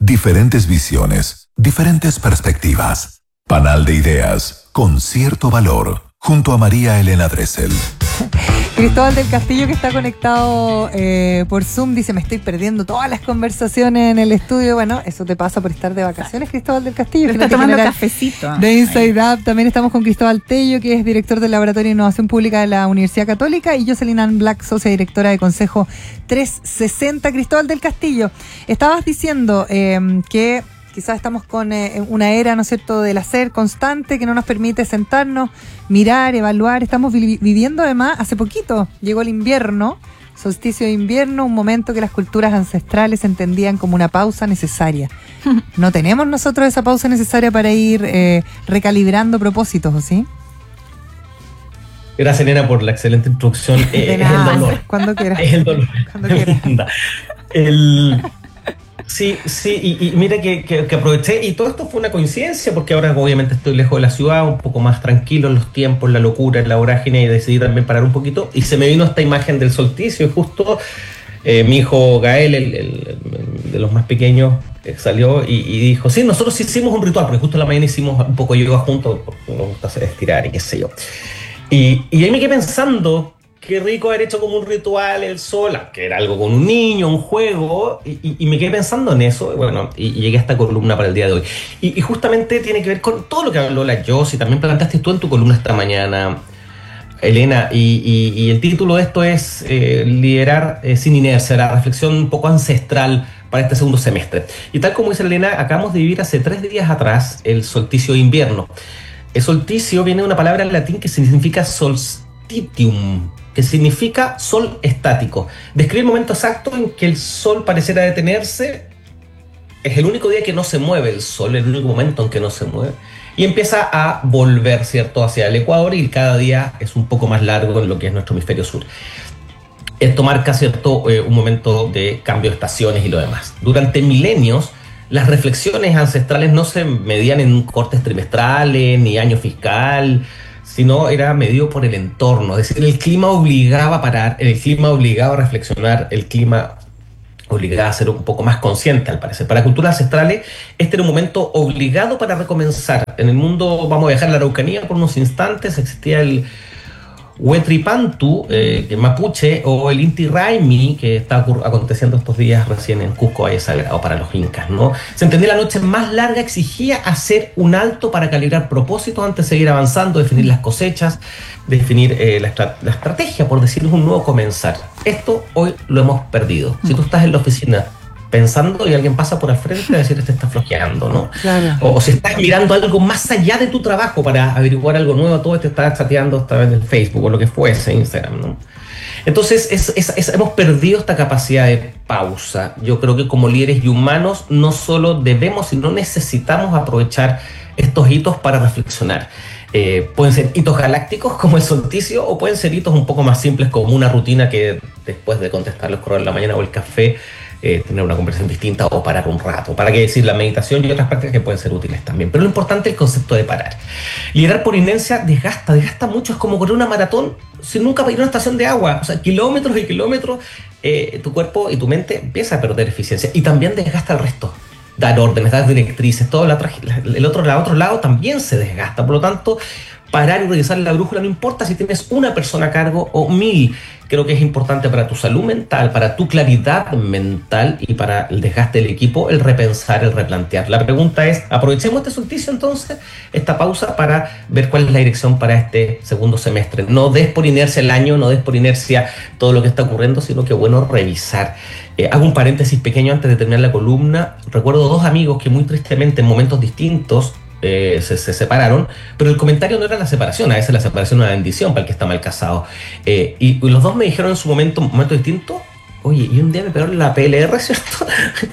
Diferentes visiones, diferentes perspectivas. Panal de ideas, con cierto valor, junto a María Elena Dressel. Cristóbal del Castillo, que está conectado por Zoom, dice: me estoy perdiendo todas las conversaciones en el estudio. Bueno, eso te pasa por estar de vacaciones, Cristóbal del Castillo. Pero está tomando cafecito. De Inside Up. También estamos con Cristóbal Tello, que es director del Laboratorio de Innovación Pública de la Universidad Católica, y Jocelyn Ann Black, socia directora de Consejo 360. Cristóbal del Castillo, estabas diciendo que quizás estamos con una era, ¿no es cierto?, del hacer constante que no nos permite sentarnos, mirar, evaluar. Estamos viviendo además, hace poquito llegó el invierno, solsticio de invierno, un momento que las culturas ancestrales entendían como una pausa necesaria. No tenemos nosotros esa pausa necesaria para ir recalibrando propósitos, ¿o sí? Gracias, Elena, por la excelente introducción. Es el dolor. Cuando quieras. Es el dolor. Cuando quieras. Sí, y mira que aproveché, y todo esto fue una coincidencia, porque ahora obviamente estoy lejos de la ciudad, un poco más tranquilo en los tiempos, la locura, en la vorágine, y decidí también parar un poquito, y se me vino esta imagen del solsticio, y justo mi hijo Gael, el de los más pequeños, salió y dijo: sí, nosotros hicimos un ritual, porque justo en la mañana hicimos un poco de yoga juntos, porque nos gusta hacer estirar y qué sé yo. Y ahí me quedé pensando: qué rico haber hecho como un ritual el sol, que era algo con un niño, un juego, y me quedé pensando en eso, bueno, y llegué a esta columna para el día de hoy. Y justamente tiene que ver con todo lo que habló la Joss, y también planteaste tú en tu columna esta mañana, Elena, y el título de esto es Liderar sin inercia, la reflexión un poco ancestral para este segundo semestre. Y tal como dice Elena, acabamos de vivir hace 3 días atrás el solsticio de invierno. El solsticio viene de una palabra en latín que significa solstitium, que significa sol estático. Describe el momento exacto en que el sol pareciera detenerse. Es el único día que no se mueve el sol, el único momento en que no se mueve. Y empieza a volver, ¿cierto?, hacia el ecuador, y cada día es un poco más largo en lo que es nuestro hemisferio sur. Esto marca, ¿cierto?, un momento de cambio de estaciones y lo demás. Durante milenios, las reflexiones ancestrales no se medían en cortes trimestrales ni año fiscal, sino era medido por el entorno. Es decir, el clima obligaba a parar, el clima obligaba a reflexionar, el clima obligaba a ser un poco más consciente, al parecer. Para culturas ancestrales, este era un momento obligado para recomenzar. En el mundo, vamos a dejar la Araucanía por unos instantes, existía el Huetripantu, mapuche, o el Inti Raymi, que está aconteciendo estos días recién en Cusco, Valle Sagrado para los incas, ¿no? Se entendía la noche más larga, exigía hacer un alto para calibrar propósitos antes de seguir avanzando, definir las cosechas, definir la estrategia, por decirles, un nuevo comenzar. Esto hoy lo hemos perdido. Si tú estás en la oficina pensando y alguien pasa por al frente, a decir: este está flojeando, ¿no? Claro. O si estás mirando algo más allá de tu trabajo para averiguar algo nuevo, todo te está chateando a través del Facebook o lo que fuese, Instagram, ¿no? Entonces hemos perdido esta capacidad de pausa. Yo creo que como líderes y humanos no solo debemos, sino necesitamos aprovechar estos hitos para reflexionar. Pueden ser hitos galácticos como el solsticio, o pueden ser hitos un poco más simples como una rutina que después de contestar los correos en la mañana o el café, tener una conversación distinta o parar un rato. ¿Para qué decir la meditación y otras prácticas que pueden ser útiles también? Pero lo importante es el concepto de parar. Liderar por inercia desgasta mucho. Es como correr una maratón sin nunca ir a una estación de agua. O sea, kilómetros y kilómetros, tu cuerpo y tu mente empieza a perder eficiencia, y también desgasta el resto. Dar órdenes, dar directrices, todo el otro lado también se desgasta. Por lo tanto, parar y revisar la brújula, no importa si tienes una persona a cargo o 1000. Creo que es importante para tu salud mental, para tu claridad mental y para el desgaste del equipo, el repensar, el replantear. La pregunta es: aprovechemos este solsticio entonces, esta pausa, para ver cuál es la dirección para este segundo semestre. No des por inercia el año, no des por inercia todo lo que está ocurriendo, sino que bueno, revisar. Hago un paréntesis pequeño antes de terminar la columna. Recuerdo 2 amigos que muy tristemente en momentos distintos se separaron, pero el comentario no era la separación, a veces la separación es una bendición para el que está mal casado, y los dos me dijeron en su momento distinto: oye, y un día me pegaron la PLR, ¿cierto?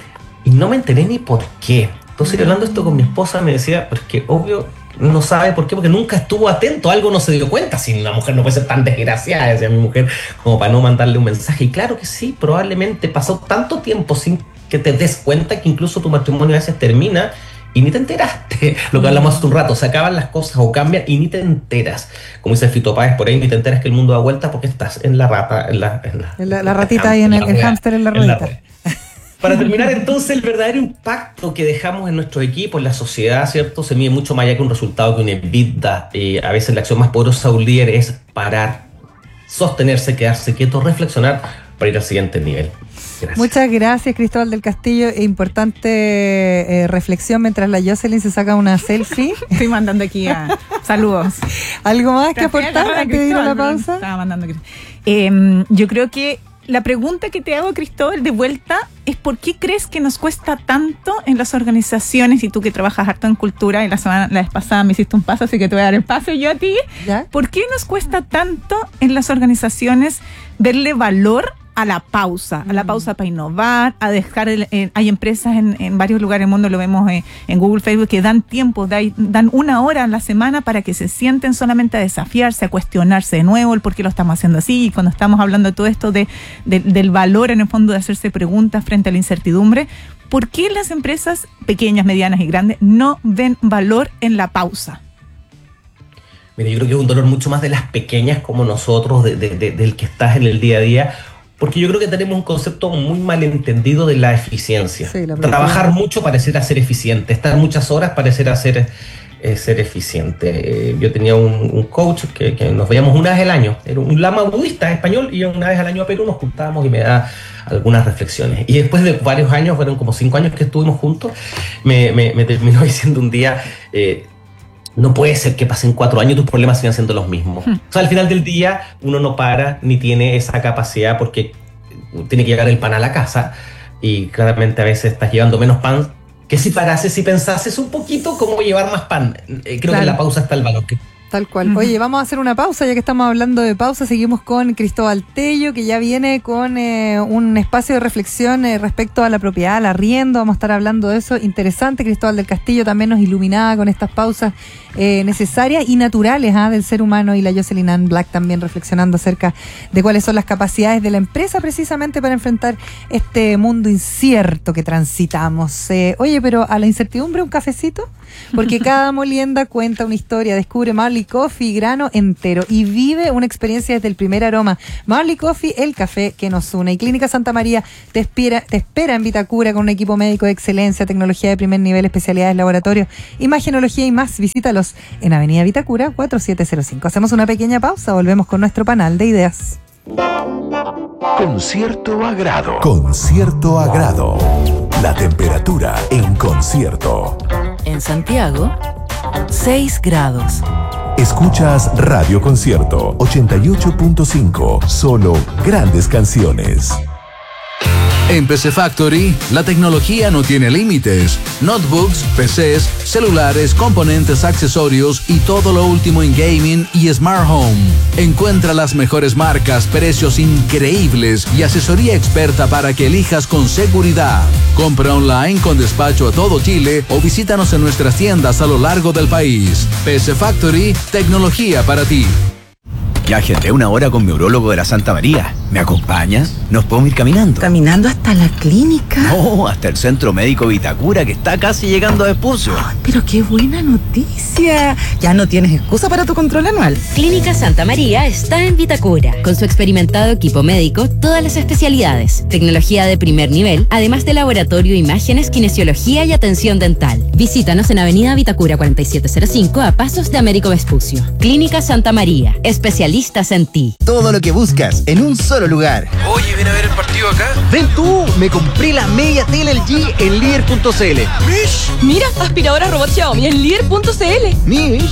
Y no me enteré ni por qué. Entonces, hablando esto con mi esposa, me decía: pero es que obvio no sabe por qué, porque nunca estuvo atento, algo no se dio cuenta. Si una mujer no puede ser tan desgraciada, decía mi mujer, como para no mandarle un mensaje. Y claro que sí, probablemente pasó tanto tiempo sin que te des cuenta que incluso tu matrimonio a veces termina y ni te enteraste. Lo que hablamos hace un rato, se acaban las cosas o cambian y ni te enteras. Como dice Fito Páez por ahí, ni te enteras que el mundo da vuelta porque estás en la rata, la ratita ahí, el hámster en la ruedita. Para terminar, entonces, el verdadero impacto que dejamos en nuestros equipos, en la sociedad, ¿cierto? Se mide mucho más allá que un resultado, que un EBITDA. A veces la acción más poderosa de un líder es parar, sostenerse, quedarse quieto, reflexionar para ir al siguiente nivel. Gracias. Muchas gracias, Cristóbal del Castillo. Importante reflexión mientras la Jocelyn se saca una selfie. Estoy mandando aquí saludos. ¿Algo más que aportar antes de ir a la pausa? Estaba mandando. Yo creo que la pregunta que te hago, Cristóbal, de vuelta, es ¿por qué crees que nos cuesta tanto en las organizaciones? Y tú que trabajas harto en cultura, y la vez pasada me hiciste un paso, así que te voy a dar el paso yo a ti. ¿Ya? ¿Por qué nos cuesta tanto en las organizaciones verle valor a la pausa para innovar, a dejar, hay empresas en varios lugares del mundo, lo vemos en Google, Facebook, que dan tiempo, dan 1 hora a la semana para que se sienten solamente a desafiarse, a cuestionarse de nuevo el por qué lo estamos haciendo así, y cuando estamos hablando de todo esto del valor en el fondo de hacerse preguntas frente a la incertidumbre, ¿por qué las empresas pequeñas, medianas y grandes no ven valor en la pausa? Mira, yo creo que es un dolor mucho más de las pequeñas como nosotros, del que estás en el día a día, porque yo creo que tenemos un concepto muy malentendido de la eficiencia. Sí, trabajar mucho pareciera ser eficiente, estar muchas horas pareciera ser eficiente. Yo tenía un coach que nos veíamos una vez al año, era un lama budista español, y una vez al año a Perú nos juntábamos y me da algunas reflexiones. Y después de varios años, fueron como 5 años que estuvimos juntos, me terminó diciendo un día... no puede ser que pasen 4 años y tus problemas sigan siendo los mismos. O sea, al final del día uno no para ni tiene esa capacidad, porque tiene que llegar el pan a la casa, y claramente a veces estás llevando menos pan que si parases y pensases un poquito cómo llevar más pan. Creo que en la pausa está el valor. Tal cual. Oye, vamos a hacer una pausa, ya que estamos hablando de pausa. Seguimos con Cristóbal Tello, que ya viene con un espacio de reflexión respecto a la propiedad, al arriendo. Vamos a estar hablando de eso. Interesante. Cristóbal del Castillo también nos iluminaba con estas pausas necesarias y naturales del ser humano, y la Jocelyn Ann Black también reflexionando acerca de cuáles son las capacidades de la empresa precisamente para enfrentar este mundo incierto que transitamos. Oye, pero a la incertidumbre un cafecito, porque cada molienda cuenta una historia. Descubre Marley Coffee, grano entero, y vive una experiencia desde el primer aroma. Marley Coffee, el café que nos une. Y Clínica Santa María te espera en Vitacura con un equipo médico de excelencia, tecnología de primer nivel, especialidades, laboratorio, imagenología y más. Visítalos en Avenida Vitacura 4705. Hacemos una pequeña pausa, volvemos con nuestro panel de ideas. Con cierto agrado. Con cierto agrado. La temperatura en Concierto. En Santiago, 6 grados. Escuchas Radio Concierto 88.5. Solo grandes canciones. En PC Factory, la tecnología no tiene límites. Notebooks, PCs, celulares, componentes, accesorios y todo lo último en gaming y smart home. Encuentra las mejores marcas, precios increíbles y asesoría experta para que elijas con seguridad. Compra online con despacho a todo Chile o visítanos en nuestras tiendas a lo largo del país. PC Factory, tecnología para ti. Ya agendé 1 hora con mi urólogo de la Santa María. ¿Me acompañas? Nos podemos ir caminando. ¿Caminando hasta la clínica? No, hasta el Centro Médico Vitacura, que está casi llegando a Vespucio. Ay, pero qué buena noticia. Ya no tienes excusa para tu control anual. Clínica Santa María está en Vitacura. Con su experimentado equipo médico, todas las especialidades, tecnología de primer nivel, además de laboratorio, imágenes, kinesiología y atención dental. Visítanos en Avenida Vitacura 4705, a pasos de Américo Vespucio. Clínica Santa María, especialistas en ti. Todo lo que buscas en un solo lugar. Oye, ven a ver el partido acá. Ven tú, me compré la media tele LG en líder.cl. ¿Mish? Mira, aspiradora robot Xiaomi en líder.cl. ¿Mish?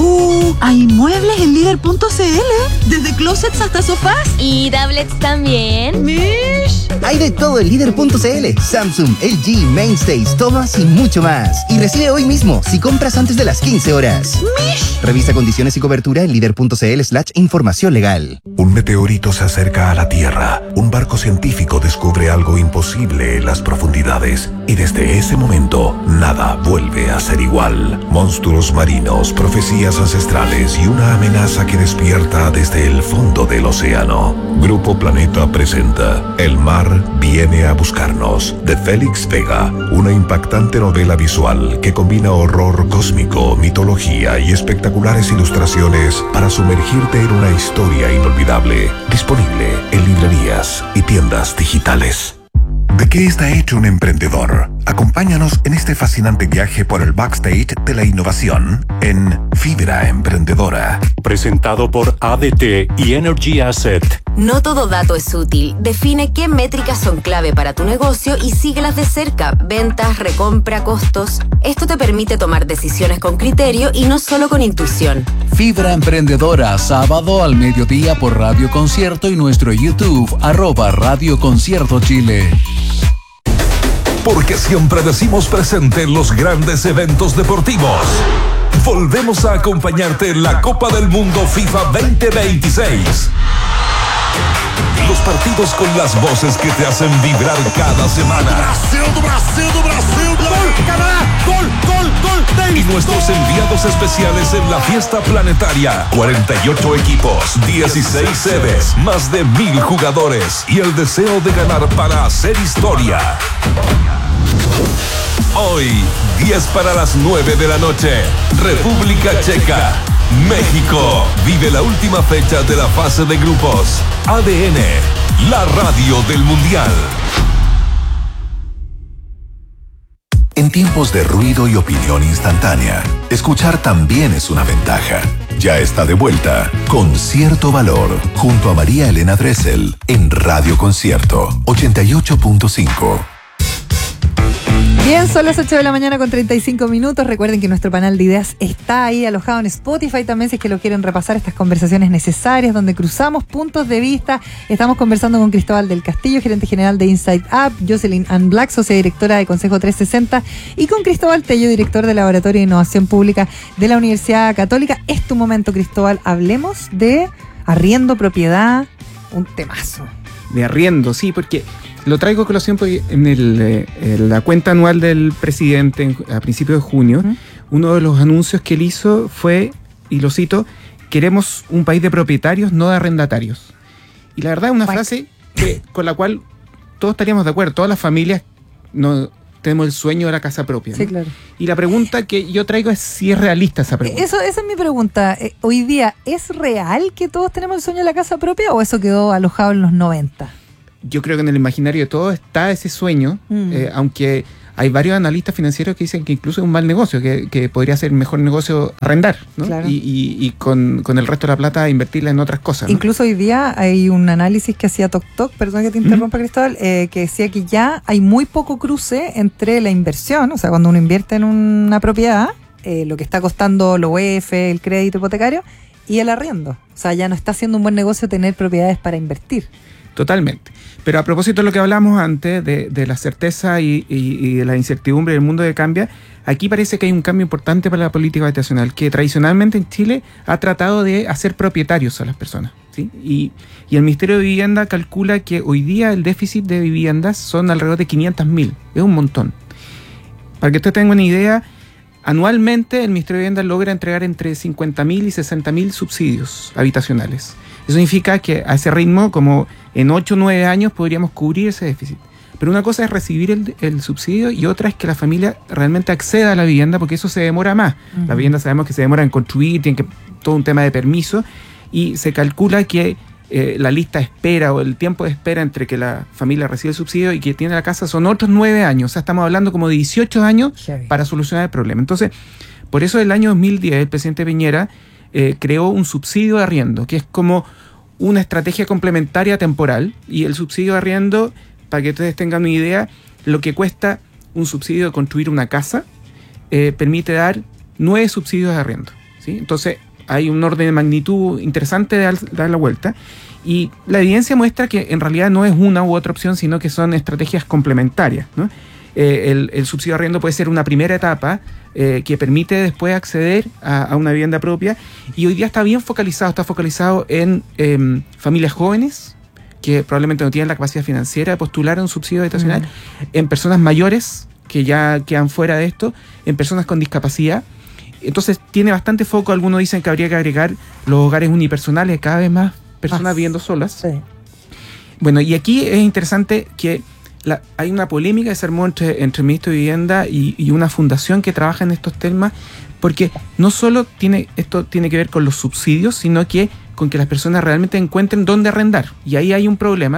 Hay muebles en líder.cl. Desde closets hasta sofás. Y tablets también. ¿Mish? Hay de todo en líder.cl. Samsung, LG, Mainstays, Thomas y mucho más. Y recibe hoy mismo si compras antes de las 15 horas. ¿Mish? Revisa condiciones y cobertura en líder.cl/información legal. Un meteorito se acerca a la Tierra. Un barco científico descubre algo imposible en las profundidades. Y desde ese momento, nada vuelve a ser igual. Monstruos marinos, profecías ancestrales y una amenaza que despierta desde el fondo del océano. Grupo Planeta presenta El mar viene a buscarnos, de Félix Vega. Una impactante novela visual que combina horror cósmico, mitología y espectaculares ilustraciones para sumergirte en una historia inolvidable. Disponible en librerías y tiendas digitales. ¿De qué está hecho un emprendedor? Acompáñanos en este fascinante viaje por el backstage de la innovación en Fibra Emprendedora. Presentado por ADT y Energy Asset. No todo dato es útil. Define qué métricas son clave para tu negocio y síguelas de cerca. Ventas, recompra, costos. Esto te permite tomar decisiones con criterio y no solo con intuición. Fibra Emprendedora, sábado al mediodía por Radio Concierto y nuestro YouTube, @Radio Concierto Chile. Porque siempre decimos presente en los grandes eventos deportivos. Volvemos a acompañarte en la Copa del Mundo FIFA 2026. Los partidos con las voces que te hacen vibrar cada semana. Brasil, gol, Canadá, gol. Y nuestros enviados especiales en la fiesta planetaria. 48 equipos, 16 sedes, más de 1000 jugadores y el deseo de ganar para hacer historia. Hoy, 10 para las 9 de la noche, República Checa, México. Vive la última fecha de la fase de grupos. ADN, la radio del Mundial. En tiempos de ruido y opinión instantánea, escuchar también es una ventaja. Ya está de vuelta Con Cierto Valor, junto a María Elena Dressel, en Radio Concierto 88.5. Bien, son las 8 de la mañana con 35 minutos. Recuerden que nuestro panel de ideas está ahí alojado en Spotify también, si es que lo quieren repasar, estas conversaciones necesarias donde cruzamos puntos de vista. Estamos conversando con Cristóbal del Castillo, gerente general de Inside Up, Jocelyn Ann Black, socia directora de Consejo 360, y con Cristóbal Tello, director del Laboratorio de Innovación Pública de la Universidad Católica. Es tu momento, Cristóbal. Hablemos de arriendo, propiedad, un temazo. De arriendo, sí, porque lo traigo a colación porque en la cuenta anual del presidente a principios de junio, uno de los anuncios que él hizo fue, y lo cito, queremos un país de propietarios, no de arrendatarios. Y la verdad es una frase con la cual todos estaríamos de acuerdo, todas las familias no tenemos el sueño de la casa propia, ¿no? Sí, claro. Y la pregunta que yo traigo es si es realista esa pregunta. Esa es mi pregunta. Hoy día, ¿es real que todos tenemos el sueño de la casa propia o eso quedó alojado en los 90? Yo creo que en el imaginario de todos está ese sueño, aunque hay varios analistas financieros que dicen que incluso es un mal negocio, que podría ser mejor negocio arrendar, ¿no? Claro. Y con el resto de la plata invertirla en otras cosas, ¿no? Incluso hoy día hay un análisis que hacía TokTok, perdón que te interrumpa, Cristóbal, que decía que ya hay muy poco cruce entre la inversión, o sea, cuando uno invierte en una propiedad, lo que está costando los UEF, el crédito hipotecario, y el arriendo. O sea, ya no está siendo un buen negocio tener propiedades para invertir. Totalmente. Pero a propósito de lo que hablamos antes, de la certeza y de la incertidumbre del mundo que cambia, aquí parece que hay un cambio importante para la política habitacional, que tradicionalmente en Chile ha tratado de hacer propietarios a las personas, ¿sí? Y el Ministerio de Vivienda calcula que hoy día el déficit de viviendas son alrededor de 500.000. Es un montón. Para que usted tenga una idea, anualmente el Ministerio de Vivienda logra entregar entre 50.000 y 60.000 subsidios habitacionales. Eso significa que a ese ritmo, como en 8 o 9 años, podríamos cubrir ese déficit. Pero una cosa es recibir el subsidio y otra es que la familia realmente acceda a la vivienda, porque eso se demora más. La vivienda sabemos que se demora en construir, tiene que todo un tema de permiso, y se calcula que la lista de espera o el tiempo de espera entre que la familia recibe el subsidio y que tiene la casa son otros 9 años. O sea, estamos hablando como de 18 años para solucionar el problema. Entonces, por eso en el año 2010 el presidente Piñera creó un subsidio de arriendo, que es como una estrategia complementaria temporal, y el subsidio de arriendo, para que ustedes tengan una idea, lo que cuesta un subsidio de construir una casa, permite dar 9 subsidios de arriendo, ¿sí? Entonces hay un orden de magnitud interesante de dar la vuelta, y la evidencia muestra que en realidad no es una u otra opción, sino que son estrategias complementarias, ¿no? El subsidio de arriendo puede ser una primera etapa que permite después acceder a una vivienda propia, y hoy día está bien focalizado, está focalizado en familias jóvenes que probablemente no tienen la capacidad financiera de postular a un subsidio habitacional, en personas mayores que ya quedan fuera de esto, en personas con discapacidad. Entonces tiene bastante foco. Algunos dicen que habría que agregar los hogares unipersonales, cada vez más personas viviendo solas. Sí. Bueno, y aquí es interesante que hay una polémica que se armó entre el ministro de Vivienda y una fundación que trabaja en estos temas, porque no solo esto tiene que ver con los subsidios, sino que con que las personas realmente encuentren dónde arrendar. Y ahí hay un problema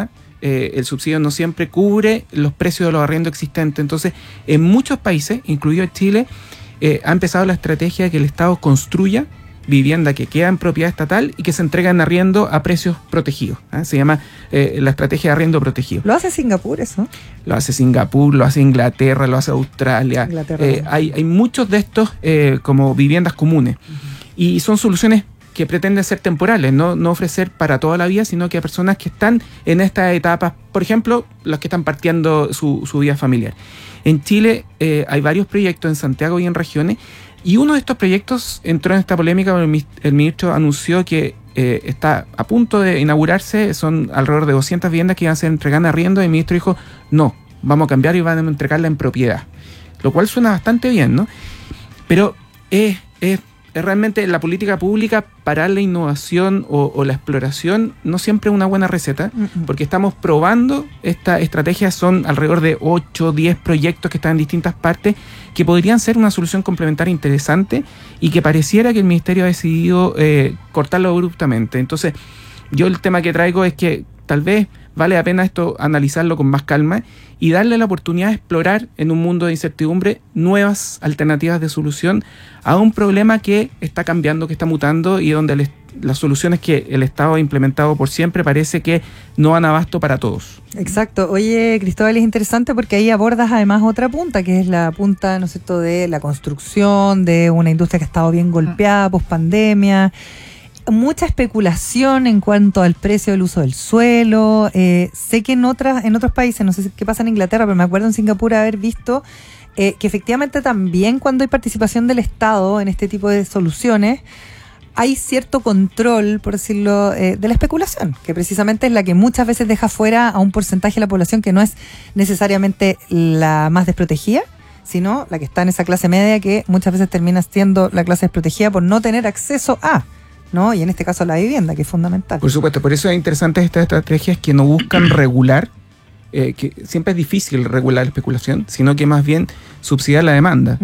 el subsidio no siempre cubre los precios de los arriendos existentes. Entonces, en muchos países, incluido Chile, ha empezado la estrategia de que el Estado construya vivienda que queda en propiedad estatal y que se entrega en arriendo a precios protegidos. Se llama la estrategia de arriendo protegido. Lo hace Singapur eso. Lo hace Singapur, lo hace Inglaterra, lo hace Australia. Hay muchos de estos como viviendas comunes. Y son soluciones que pretenden ser temporales, no ofrecer para toda la vida, sino que a personas que están en estas etapas, por ejemplo, los que están partiendo su vida familiar. En Chile hay varios proyectos en Santiago y en regiones, y uno de estos proyectos entró en esta polémica porque el ministro anunció que está a punto de inaugurarse, son alrededor de 200 viviendas que iban a ser entregadas en arriendo, y el ministro dijo, no, vamos a cambiar y van a entregarla en propiedad. Lo cual suena bastante bien, ¿no? Pero es realmente la política pública para la innovación o la exploración no siempre es una buena receta, porque estamos probando esta estrategia. Son alrededor de 8 o 10 proyectos que están en distintas partes que podrían ser una solución complementaria interesante y que pareciera que el Ministerio ha decidido cortarlo abruptamente. Entonces, yo el tema que traigo es que tal vez vale la pena esto analizarlo con más calma y darle la oportunidad de explorar en un mundo de incertidumbre nuevas alternativas de solución a un problema que está cambiando, que está mutando y donde las soluciones que el Estado ha implementado por siempre parece que no dan abasto para todos. Exacto. Oye, Cristóbal, es interesante porque ahí abordas además otra punta, que es la punta, ¿no es cierto?, de la construcción, de una industria que ha estado bien golpeada post pandemia. Mucha especulación en cuanto al precio del uso del suelo. Sé que en otros países, no sé qué pasa en Inglaterra, pero me acuerdo en Singapur haber visto que efectivamente también cuando hay participación del Estado en este tipo de soluciones, hay cierto control, por decirlo, de la especulación, que precisamente es la que muchas veces deja fuera a un porcentaje de la población que no es necesariamente la más desprotegida, sino la que está en esa clase media que muchas veces termina siendo la clase desprotegida por no tener acceso a, ¿no? Y en este caso la vivienda, que es fundamental. Por supuesto, por eso es interesante estas estrategias que no buscan regular, que siempre es difícil regular la especulación, sino que más bien subsidiar la demanda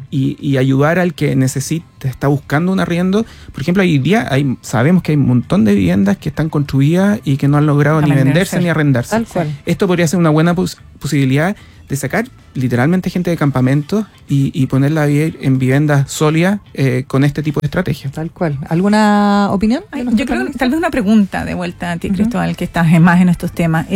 y ayudar al que necesita, está buscando un arriendo. Por ejemplo, hoy día sabemos que hay un montón de viviendas que están construidas y que no han logrado ni venderse ni arrendarse. Tal cual. Esto podría ser una buena posibilidad de sacar literalmente gente de campamentos y ponerla a vivir en viviendas sólidas con este tipo de estrategias. Tal cual. ¿Alguna opinión? Yo creo que tal vez una pregunta de vuelta a ti, Cristóbal, que estás más en estos temas.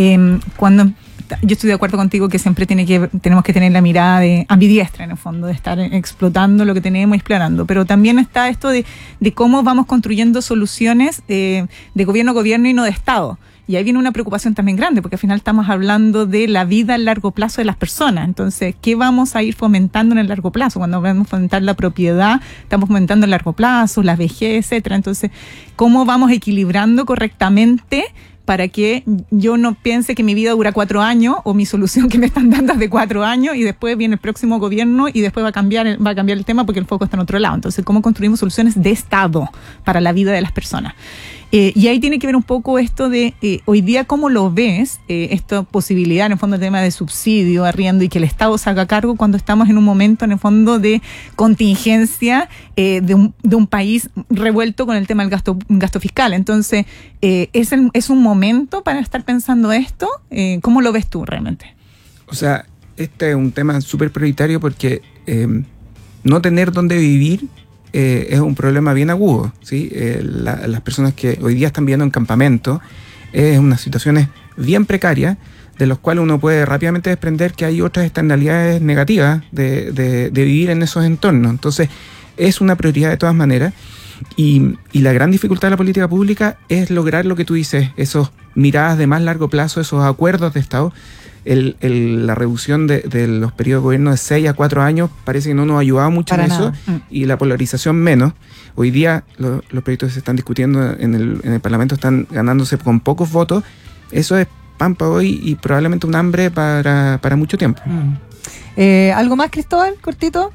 Yo estoy de acuerdo contigo que siempre tenemos que tener la mirada de ambidiestra, en el fondo, de estar explotando lo que tenemos y explorando. Pero también está esto de cómo vamos construyendo soluciones de gobierno a gobierno y no de Estado. Y ahí viene una preocupación también grande, porque al final estamos hablando de la vida a largo plazo de las personas. Entonces, ¿qué vamos a ir fomentando en el largo plazo? Cuando vamos a fomentar la propiedad, estamos fomentando el largo plazo, la vejez, etcétera. Entonces, ¿cómo vamos equilibrando correctamente para que yo no piense que mi vida dura 4 años o mi solución que me están dando es de 4 años y después viene el próximo gobierno y después va a cambiar el tema porque el foco está en otro lado? Entonces, ¿cómo construimos soluciones de Estado para la vida de las personas? Y ahí tiene que ver un poco esto de hoy día cómo lo ves, esta posibilidad en el fondo, el tema de subsidio, arriendo y que el Estado se haga cargo cuando estamos en un momento en el fondo de contingencia de un país revuelto con el tema del gasto fiscal. Entonces, ¿es un momento para estar pensando esto? ¿Cómo lo ves tú realmente? O sea, este es un tema súper prioritario porque no tener dónde vivir es un problema bien agudo, ¿sí? Las personas que hoy día están viviendo en campamento es unas situaciones bien precarias de las cuales uno puede rápidamente desprender que hay otras externalidades negativas de vivir en esos entornos. Entonces es una prioridad de todas maneras y la gran dificultad de la política pública es lograr lo que tú dices, esos miradas de más largo plazo, esos acuerdos de Estado. La reducción de los periodos de gobierno de 6 a 4 años parece que no nos ha ayudado mucho en eso, y la polarización menos. Hoy día los proyectos que se están discutiendo en el Parlamento están ganándose con pocos votos. Eso es pan para hoy y probablemente un hambre para mucho tiempo. ¿Algo más, Cristóbal? Cortito.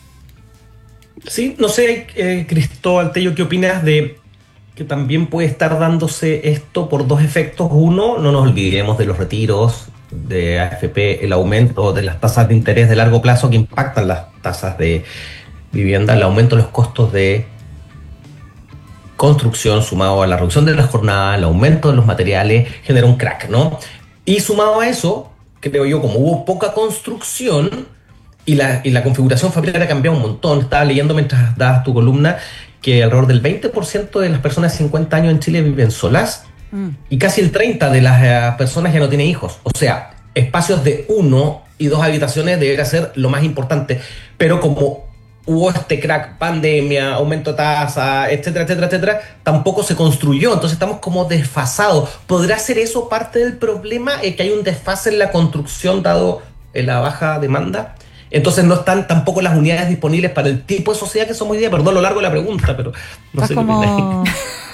Sí, no sé, Cristóbal Tello, ¿qué opinas de que también puede estar dándose esto por dos efectos? Uno, no nos olvidemos de los retiros de AFP, el aumento de las tasas de interés de largo plazo que impactan las tasas de vivienda, el aumento de los costos de construcción sumado a la reducción de la jornada, el aumento de los materiales, genera un crack, ¿no? Y sumado a eso, creo yo, como hubo poca construcción y la configuración familiar ha cambiado un montón. Estaba leyendo mientras dabas tu columna que alrededor del 20% de las personas de 50 años en Chile viven solas y casi el 30% de las personas ya no tienen hijos. O sea, espacios de 1 y 2 habitaciones debería ser lo más importante. Pero como hubo este crack, pandemia, aumento de tasa, etcétera, etcétera, etcétera, tampoco se construyó. Entonces estamos como desfasados. ¿Podrá ser eso parte del problema? ¿Que hay un desfase en la construcción dado la baja demanda? Entonces no están tampoco las unidades disponibles para el tipo de sociedad que somos hoy día. Perdón lo largo de la pregunta, pero no está sé como...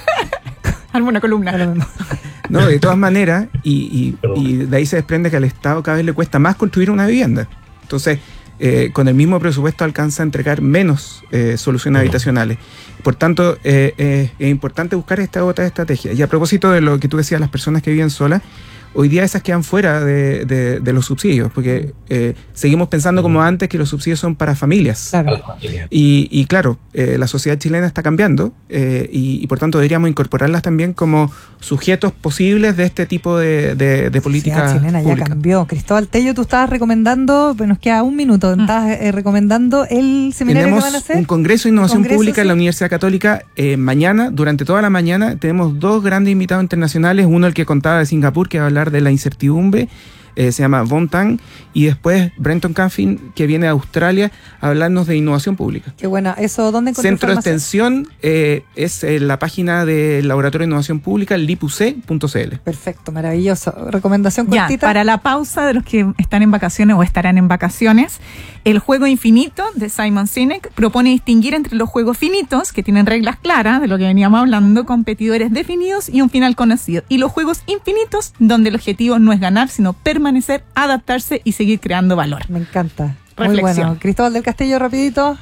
alguna columna. No, de todas maneras, y de ahí se desprende que al Estado cada vez le cuesta más construir una vivienda. Entonces, con el mismo presupuesto alcanza a entregar menos soluciones habitacionales. Por tanto, es importante buscar esta otra estrategia. Y a propósito de lo que tú decías, las personas que viven solas, hoy día esas quedan fuera de los subsidios, porque seguimos pensando como antes que los subsidios son para familias. Claro. Y claro, la sociedad chilena está cambiando y por tanto deberíamos incorporarlas también como sujetos posibles de este tipo de política La sociedad chilena pública. ya cambió. Cristóbal Tello, tú estabas recomendando, nos queda un minuto, estabas recomendando el seminario tenemos que van a hacer. un Congreso de Innovación Pública en la sí. Universidad Católica. Mañana, durante toda la mañana, tenemos 2 grandes invitados internacionales. Uno, el que contaba de Singapur, que va a hablar de la incertidumbre, se llama Von Tang, y después Brenton Canfin, que viene de Australia a hablarnos de innovación pública. Qué bueno, ¿eso dónde encontré Centro de información? Extensión es la página del Laboratorio de Innovación Pública, lipuc.cl. Perfecto, maravilloso. Recomendación Ya, cortita. para la pausa de los que están en vacaciones o estarán en vacaciones, el juego infinito de Simon Sinek propone distinguir entre los juegos finitos, que tienen reglas claras, de lo que veníamos hablando, competidores definidos y un final conocido, y los juegos infinitos, donde el objetivo no es ganar, sino permanecer, adaptarse y seguir creando valor. Me encanta. Muy Reflexión. bueno. Cristóbal del Castillo, rapidito.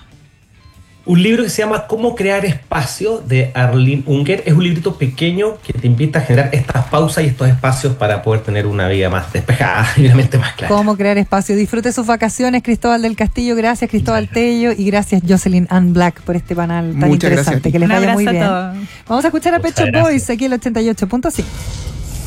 Un libro que se llama Cómo crear espacio, de Arlene Unger. Es un librito pequeño que te invita a generar estas pausas y estos espacios para poder tener una vida más despejada y una mente más clara. Cómo crear espacio. Disfrute sus vacaciones, Cristóbal del Castillo. Gracias, Cristóbal Tello. Y gracias, Jocelyn Ann Black, por este panel tan Muchas interesante. gracias. Que les Un vaya muy abrazo bien. a todos. Vamos a escuchar a Muchas Pet Shop gracias. Boys aquí el 88.5.